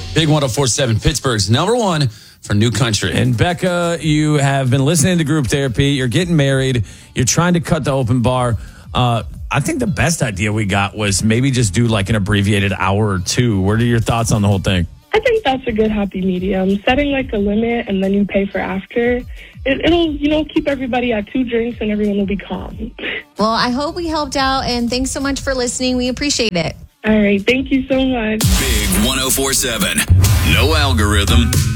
Big 104.7, Pittsburgh's number one for New Country. And Becca, you have been listening to group therapy. You're getting married. You're trying to cut the open bar. I think the best idea we got was maybe just do like an abbreviated hour or two. What are your thoughts on the whole thing? I think that's a good happy medium. Setting like a limit and then you pay for after. It'll keep everybody at 2 drinks and everyone will be calm. Well, I hope we helped out, and thanks so much for listening. We appreciate it. All right. Thank you so much. Big 104.7. No algorithm.